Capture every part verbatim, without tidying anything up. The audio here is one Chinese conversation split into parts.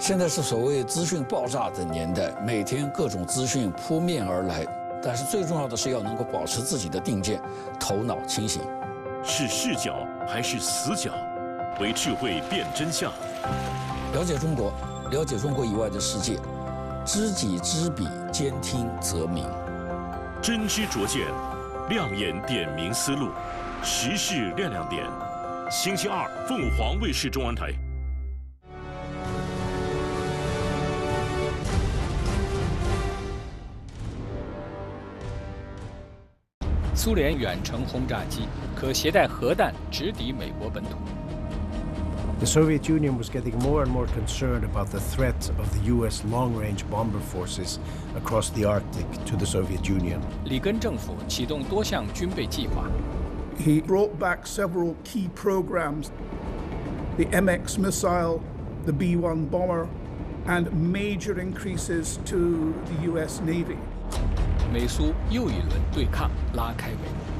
现在是所谓资讯爆炸的年代，每天各种资讯扑面而来，但是最重要的是要能够保持自己的定见，头脑清醒。 是视角还是死角？为智慧辨真相。 了解中国，了解中国以外的世界，知己知彼，兼听则明。 真知灼见，亮眼点明思路，时事亮亮点。星期二，凤凰卫视中央台。 苏联远程轰炸机可携带核弹直抵美国本土。 The Soviet Union was getting more and more concerned about the threat of the U S long-range bomber forces across the Arctic to the Soviet Union. 里根政府启动多项军备计划。 He brought back several key programs: the M X missile, the B one bomber, and major increases to the U S Navy. 美苏又一轮对抗拉开帷幕。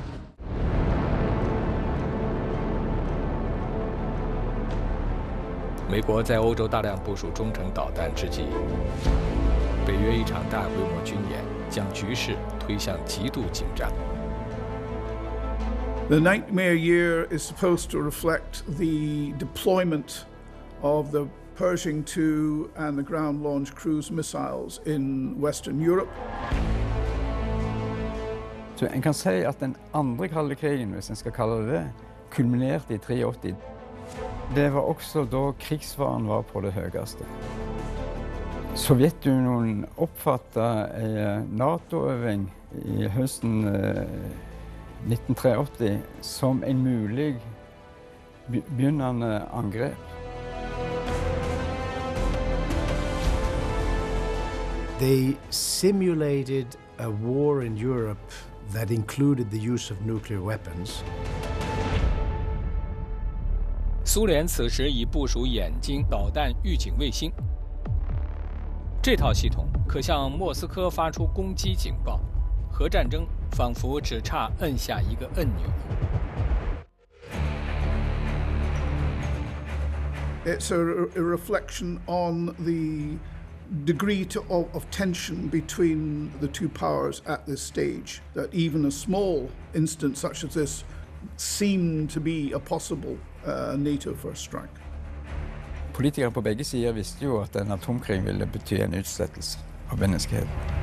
美国在欧洲大量部署中程导弹之际，北约一场大规模军演将局势推向极度紧张。 The nightmare year is supposed to reflect the deployment of the Pershing two and the ground-launched cruise missiles in Western Europe. Så en kan si at den andre kalde krigen, hvis en skal kalle det det, kulminerte i åttitre. Det var også da krigsfaren var på det høyeste. Sovjetunionen oppfattet en NATO-øving i høsten nitten åttitre som en mulig begynnende angrep. They simulated a war in Europe that included the use of nuclear weapons. 苏联此时已部署眼睛导弹预警卫星，这套系统可向莫斯科发出攻击警报，核战争仿佛只差摁下一个按钮。 It's a, a reflection on the degree to, of, of tension between the two powers at this stage, that even a small instance such as this seemed to be a possible uh, NATO first strike. Politikere på begge sider visste jo at en atomkrig ville bety en utslettelse av menneskeheten.